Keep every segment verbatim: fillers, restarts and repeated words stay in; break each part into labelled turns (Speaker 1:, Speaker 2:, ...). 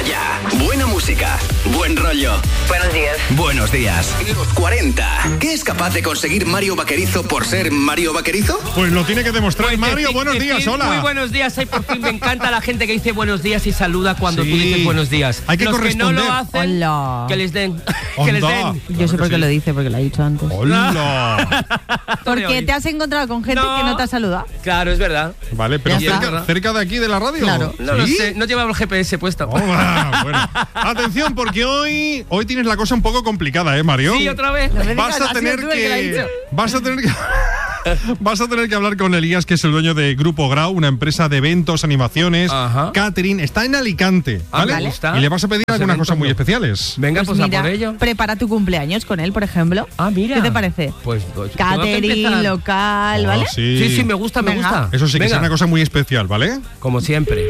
Speaker 1: ya. Buena música, buen rollo.
Speaker 2: Buenos días.
Speaker 1: Buenos días. Los cuarenta. ¿Qué es capaz de conseguir Mario Vaquerizo por ser Mario Vaquerizo?
Speaker 3: Pues lo tiene que demostrar. Pues Mario, buenos
Speaker 4: decir,
Speaker 3: días, hola.
Speaker 4: Muy buenos días. Ay, por fin me encanta la gente que dice buenos días y saluda cuando
Speaker 3: Sí.
Speaker 4: tú dices buenos días.
Speaker 3: Hay que
Speaker 4: Los
Speaker 3: corresponder.
Speaker 4: que no lo hacen,
Speaker 5: Hola.
Speaker 4: que les den. que les
Speaker 3: Onda.
Speaker 4: den.
Speaker 5: Yo sé por qué
Speaker 3: sí.
Speaker 5: lo dice, porque lo ha dicho antes.
Speaker 3: Hola.
Speaker 5: Porque te has encontrado con gente
Speaker 4: No.
Speaker 5: que no te ha saludado.
Speaker 4: Claro, es verdad.
Speaker 3: Vale, pero
Speaker 5: Ya
Speaker 3: cerca,
Speaker 4: está.
Speaker 3: cerca de aquí de la radio.
Speaker 5: Claro.
Speaker 4: No lo
Speaker 3: ¿Sí?
Speaker 4: sé, no llevaba el G P S puesto.
Speaker 3: Hola, bueno. Atención, porque hoy, hoy tienes la cosa un poco complicada, ¿eh, Mario?
Speaker 4: Sí, otra vez.
Speaker 5: No me
Speaker 3: Vas
Speaker 5: digas,
Speaker 3: a
Speaker 5: ha sido
Speaker 3: tener
Speaker 5: tú el que lo ha
Speaker 3: que.
Speaker 5: dicho.
Speaker 3: Vas a tener que. Vas a tener que hablar con Elías, que es el dueño de Grupo Grau, una empresa de eventos, animaciones,
Speaker 4: Ajá.
Speaker 3: catering. Está en Alicante,
Speaker 4: Ah,
Speaker 3: ¿vale?
Speaker 4: me gusta.
Speaker 3: Y le vas a pedir
Speaker 4: Los
Speaker 3: algunas
Speaker 4: eventos
Speaker 3: cosas muy
Speaker 4: no.
Speaker 3: especiales.
Speaker 4: Venga, pues,
Speaker 5: mira,
Speaker 4: a por ello.
Speaker 5: prepara tu cumpleaños con él, por ejemplo.
Speaker 4: Ah, mira.
Speaker 5: ¿Qué te parece?
Speaker 4: Pues, pues tengo que
Speaker 5: Catering,
Speaker 4: empezar.
Speaker 5: local,
Speaker 3: Oh,
Speaker 5: ¿vale?
Speaker 3: sí.
Speaker 4: Sí, sí, me gusta, me
Speaker 5: Venga.
Speaker 4: gusta.
Speaker 3: Eso sí que
Speaker 4: Venga.
Speaker 3: es una cosa muy especial, ¿vale?
Speaker 4: Como siempre.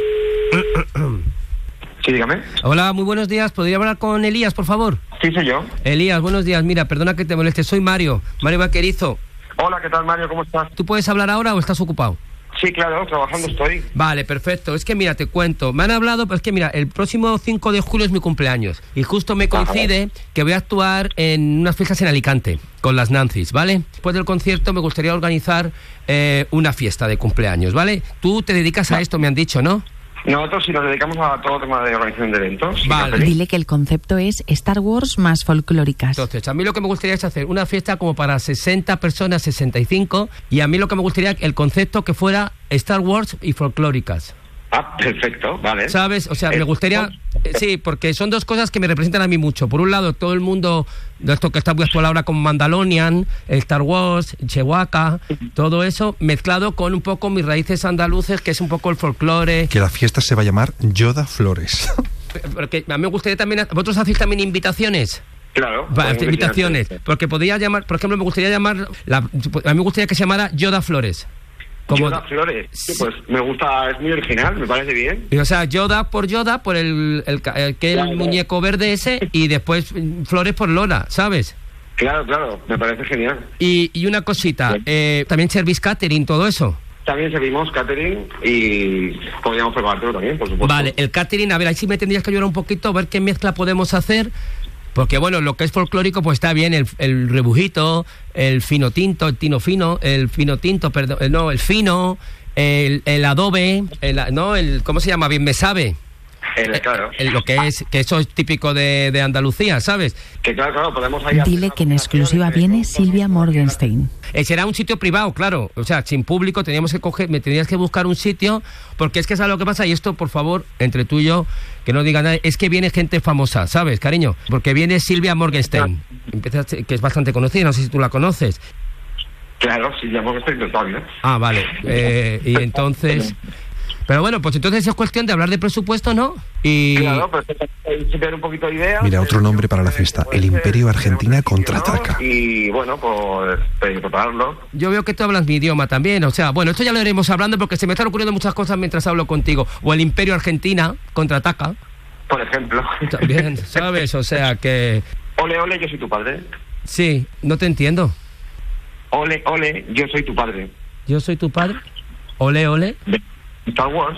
Speaker 6: Sí, dígame.
Speaker 4: Hola, muy buenos días. ¿Podría hablar con Elías, por favor?
Speaker 6: Sí, soy yo.
Speaker 4: Elías, buenos días. Mira, perdona que te moleste. Soy Mario. Mario Vaquerizo.
Speaker 6: Hola, ¿qué tal, Mario? ¿Cómo estás?
Speaker 4: ¿Tú puedes hablar ahora o estás ocupado?
Speaker 6: Sí, claro, trabajando estoy.
Speaker 4: Vale, perfecto. Es que mira, te cuento. Me han hablado, pero es que mira, el próximo cinco de julio es mi cumpleaños. Y justo me coincide que voy a actuar en unas fiestas en Alicante con las Nancys, ¿vale? Después del concierto me gustaría organizar eh, una fiesta de cumpleaños, ¿vale? Tú te dedicas a esto, me han dicho, ¿no?
Speaker 6: Nosotros sí nos dedicamos a todo tema de organización de eventos. y
Speaker 4: Vale.
Speaker 6: catering.
Speaker 5: Dile que el concepto es Star Wars más folclóricas.
Speaker 4: Entonces, a mí lo que me gustaría es hacer una fiesta como para sesenta personas, sesenta y cinco, y a mí lo que me gustaría, el concepto que fuera Star Wars y folclóricas.
Speaker 6: Ah, perfecto, vale.
Speaker 4: ¿Sabes? O sea, me
Speaker 6: Eh,
Speaker 4: gustaría... eh, Sí, porque son dos cosas que me representan a mí mucho. Por un lado, todo el mundo de esto que está muy actual ahora con Mandalorian, Star Wars, Chewbacca, todo eso mezclado con un poco mis raíces andaluces, que es un poco el folclore.
Speaker 3: Que la fiesta se va a llamar Yoda Flores.
Speaker 4: Porque a mí me gustaría también... ¿Vosotros hacéis también invitaciones?
Speaker 6: Claro.
Speaker 4: Va,
Speaker 6: podemos
Speaker 4: invitaciones.
Speaker 6: invitarte.
Speaker 4: Porque podría llamar... Por ejemplo, me gustaría llamar... La, a mí me gustaría que se llamara Yoda Flores. Como,
Speaker 6: Yoda Flores. Sí, pues me gusta, es muy original, me parece bien.
Speaker 4: o sea, Yoda por Yoda, por el, el, ca- el, que el
Speaker 6: Claro.
Speaker 4: muñeco verde ese, y después mm, Flores por Lola, ¿sabes?
Speaker 6: Claro, claro, me parece genial.
Speaker 4: Y, y una cosita,
Speaker 6: Bien.
Speaker 4: eh, también service catering, todo eso.
Speaker 6: También servimos catering y podríamos preparártelo también, por supuesto.
Speaker 4: Vale, el catering, a ver, ahí sí me tendrías que ayudar un poquito a ver qué mezcla podemos hacer. Porque, bueno, lo que es folclórico, pues está bien, el, el rebujito, el fino tinto, el tino fino, el fino tinto, perdón, eh, no, el fino, el, el adobe, el, no, el, ¿cómo se llama? Bien me sabe.
Speaker 6: Eh, claro.
Speaker 4: El- lo que es, que eso es típico de, de Andalucía, ¿sabes?
Speaker 6: Que claro, claro, podemos ahí hacer
Speaker 5: Dile que en
Speaker 6: una
Speaker 5: exclusiva
Speaker 6: combinación de
Speaker 5: viene
Speaker 6: cosas
Speaker 5: Silvia
Speaker 6: muy
Speaker 5: Morgenstein.
Speaker 4: Eh, será un sitio privado, claro. O sea, sin público teníamos que coger, me tenías que buscar un sitio, porque es que sabes lo que pasa, y esto, por favor, entre tú y yo, que no diga nada, es que viene gente famosa, ¿sabes, cariño? Porque viene Silvia Morgenstein, empieza, que es bastante conocida, no sé si tú la conoces.
Speaker 6: Claro, sí, ya hemos estoy todavía.
Speaker 4: Ah, vale. Eh, y entonces... Pero bueno, pues entonces es cuestión de hablar de presupuesto, ¿no? Y...
Speaker 6: Claro, pues hay que tener un poquito de idea.
Speaker 3: Mira, otro nombre para la fiesta, el Imperio Argentina contraataca.
Speaker 6: Y bueno, pues hay que prepararlo.
Speaker 4: Yo veo que tú hablas mi idioma también, o sea, bueno, esto ya lo iremos hablando porque se me están ocurriendo muchas cosas mientras hablo contigo. O el Imperio Argentina contraataca,
Speaker 6: Por ejemplo.
Speaker 4: también, ¿sabes? O sea que...
Speaker 6: Ole, ole, yo soy tu padre.
Speaker 4: Sí, no te entiendo.
Speaker 6: Ole, ole, yo soy tu padre.
Speaker 4: ¿Yo soy tu padre? Ole, ole.
Speaker 6: Star Wars.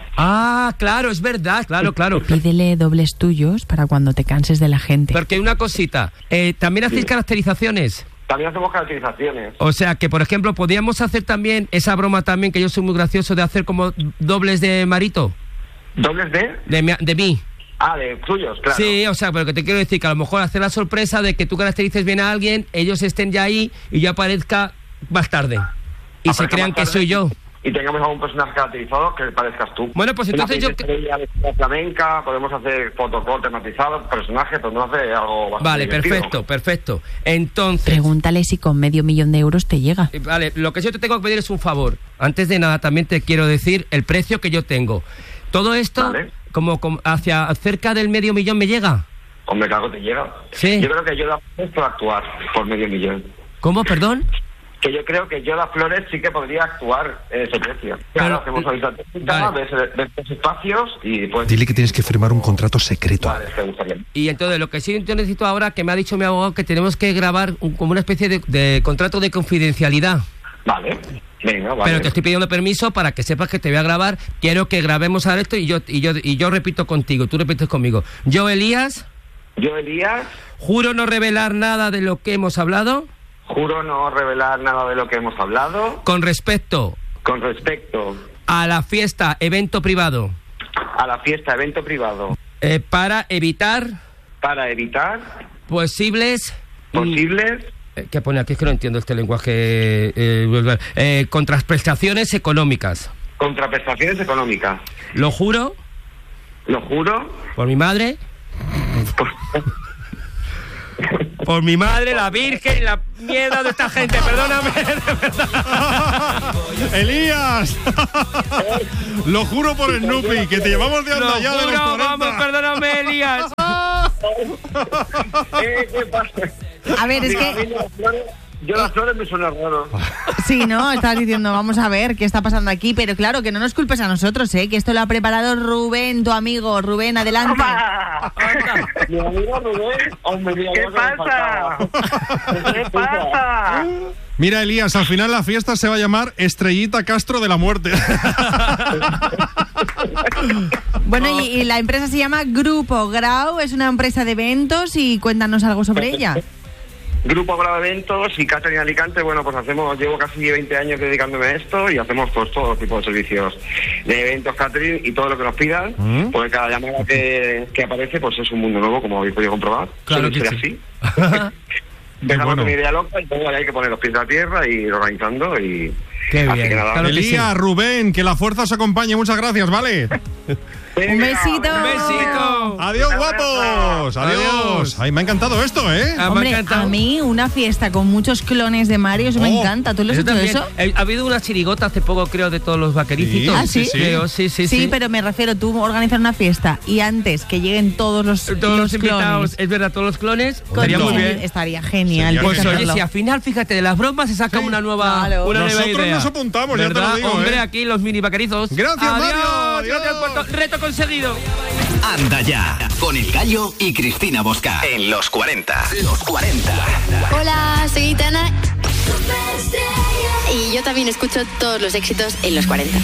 Speaker 4: Ah, claro, es verdad, claro, claro.
Speaker 5: Pídele dobles tuyos para cuando te canses de la gente.
Speaker 4: Porque una cosita, eh, ¿también hacéis caracterizaciones?
Speaker 6: También hacemos caracterizaciones.
Speaker 4: O sea, que por ejemplo, podríamos hacer también esa broma también, que yo soy muy gracioso, de hacer como dobles de Marito,
Speaker 6: ¿Dobles de?
Speaker 4: de, mi- de mí.
Speaker 6: Ah, de tuyos, claro.
Speaker 4: Sí, o sea, pero que te quiero decir que a lo mejor hacer la sorpresa de que tú caracterices bien a alguien, ellos estén ya ahí y yo aparezca más tarde. Y se
Speaker 6: Aparezca
Speaker 4: crean
Speaker 6: más
Speaker 4: que
Speaker 6: tarde
Speaker 4: soy yo.
Speaker 6: Y tengamos a un personaje caracterizado que parezcas tú.
Speaker 4: Bueno, pues entonces yo...
Speaker 6: Una estrella de flamenca, podemos hacer fotocall tematizado, personaje, podemos hacer algo bastante
Speaker 4: Vale,
Speaker 6: divertido.
Speaker 4: perfecto, perfecto. Entonces...
Speaker 5: Pregúntale si con medio millón de euros te llega.
Speaker 4: Eh, Vale, lo que yo te tengo que pedir es un favor. Antes de nada, también te quiero decir el precio que yo tengo. Todo esto,
Speaker 6: Vale.
Speaker 4: como, como hacia cerca del medio millón me llega.
Speaker 6: Hombre, claro que te llega.
Speaker 4: Sí.
Speaker 6: Yo creo que Yoda Flores por actuar por medio millón.
Speaker 4: ¿Cómo, perdón?
Speaker 6: Que yo creo que Yoda Flores sí que podría actuar en ese precio. Claro,
Speaker 4: Pero-
Speaker 6: hacemos ahorita técnica,
Speaker 4: Vale.
Speaker 6: ves, ves los espacios y pues...
Speaker 3: Dile que tienes que firmar un contrato secreto.
Speaker 6: Vale, te gustaría.
Speaker 4: Y entonces lo que sí yo necesito ahora, que me ha dicho mi abogado, que tenemos que grabar un- como una especie de, de contrato de confidencialidad.
Speaker 6: Vale. Venga, vale.
Speaker 4: Pero te estoy pidiendo permiso para que sepas que te voy a grabar. Quiero que grabemos ahora esto y yo y yo y yo repito contigo, tú repites conmigo. Yo, Elías.
Speaker 6: Yo, Elías.
Speaker 4: Juro no revelar nada de lo que hemos hablado.
Speaker 6: Juro no revelar nada de lo que hemos hablado.
Speaker 4: Con respecto.
Speaker 6: Con respecto.
Speaker 4: A la fiesta, evento privado.
Speaker 6: A la fiesta, evento privado.
Speaker 4: Eh, para evitar.
Speaker 6: Para evitar.
Speaker 4: Posibles.
Speaker 6: Posibles.
Speaker 4: Eh, ¿Qué pone aquí? Es que no entiendo este lenguaje. Eh, eh, contraprestaciones económicas.
Speaker 6: Contraprestaciones económicas.
Speaker 4: Lo juro.
Speaker 6: Lo juro.
Speaker 4: Por mi madre. Por mi madre, la Virgen y la mierda de esta gente. Perdóname, de verdad.
Speaker 3: ¡Elías! Lo juro por el Snoopy, que te llevamos de onda
Speaker 4: Lo
Speaker 3: ya de los
Speaker 4: juro,
Speaker 3: cuarenta.
Speaker 4: vamos, perdóname, Elías.
Speaker 6: Eh, ¿Qué pasa?
Speaker 5: A ver, es
Speaker 6: Digo, a
Speaker 5: que...
Speaker 6: mí las flores- Yo las flores me suena raro.
Speaker 5: Sí, ¿no? Estabas diciendo, vamos a ver qué está pasando aquí, pero claro, que no nos culpes a nosotros, ¿eh? Que esto lo ha preparado Rubén, tu amigo. Rubén, adelante.
Speaker 6: Mi amigo Rubén, hombre, mira,
Speaker 2: ¿Qué
Speaker 6: ya se me
Speaker 2: pasa?
Speaker 6: faltaba.
Speaker 2: ¿Qué pasa?
Speaker 3: Mira, Elías, al final la fiesta se va a llamar Estrellita Castro de la Muerte.
Speaker 5: Bueno, y, y la empresa se llama Grupo Grau, es una empresa de eventos y cuéntanos algo sobre ella.
Speaker 6: Grupo Grau Eventos y Catering Alicante, bueno, pues hacemos, llevo casi veinte años dedicándome a esto y hacemos pues todo tipo de servicios de eventos, catering y todo lo que nos pidan,
Speaker 3: ¿Mm?
Speaker 6: porque cada llamada que, que aparece pues es un mundo nuevo, como habéis podido comprobar.
Speaker 4: Claro
Speaker 6: Suele
Speaker 4: que
Speaker 6: ser
Speaker 4: sí.
Speaker 6: así. Dejamos
Speaker 3: bueno.
Speaker 6: una idea loca y luego hay que poner los pies a la tierra y ir organizando y...
Speaker 4: Qué
Speaker 6: así
Speaker 4: bien,
Speaker 6: que nada,
Speaker 4: claro que
Speaker 3: Elías,
Speaker 4: sí.
Speaker 3: Rubén, que la fuerza os acompañe. Muchas gracias, ¿vale?
Speaker 5: Un besito.
Speaker 4: Un besito.
Speaker 3: Adiós,
Speaker 6: Un
Speaker 3: guapos.
Speaker 6: abrazo.
Speaker 3: Adiós. Ay, me ha encantado esto, ¿eh?
Speaker 4: Ah, me ha
Speaker 5: Hombre,
Speaker 4: encantado.
Speaker 5: a mí una fiesta con muchos clones de Mario, eso me
Speaker 3: Oh,
Speaker 5: encanta. ¿Tú lo has
Speaker 4: Yo
Speaker 5: hecho
Speaker 4: también.
Speaker 5: eso?
Speaker 4: Eh, ha habido una chirigota hace poco, creo, de todos los vaquericitos.
Speaker 3: Sí,
Speaker 5: ¿Ah, sí?
Speaker 3: sí.
Speaker 4: Creo, sí, sí,
Speaker 5: Sí,
Speaker 4: sí.
Speaker 5: pero me refiero, tú organizar una fiesta y antes que lleguen todos los,
Speaker 4: Todos los invitados,
Speaker 5: clones.
Speaker 4: es verdad, todos los clones.
Speaker 5: con-
Speaker 4: Estaría muy
Speaker 5: sí,
Speaker 4: bien.
Speaker 5: Estaría genial.
Speaker 3: Sería
Speaker 5: hay que
Speaker 4: Pues
Speaker 3: genial.
Speaker 4: oye,
Speaker 5: hacerlo.
Speaker 4: si al final, fíjate, de las bromas se saca
Speaker 3: Sí.
Speaker 4: una nueva,
Speaker 5: Claro.
Speaker 4: una nueva
Speaker 3: Nosotros
Speaker 4: idea.
Speaker 3: nos apuntamos, ya te lo
Speaker 4: ¿Verdad?
Speaker 3: digo,
Speaker 4: Hombre,
Speaker 3: ¿eh?
Speaker 4: aquí los mini vaquerizos.
Speaker 3: Gracias,
Speaker 4: adiós,
Speaker 3: Mario,
Speaker 4: Gracias,
Speaker 3: adiós.
Speaker 4: Puerto- reto conseguido.
Speaker 1: Anda ya, con El Gallo y Cristina Bosca. En los cuarenta. Los cuarenta.
Speaker 7: Hola, soy Itana y yo también escucho todos los éxitos en los cuarenta.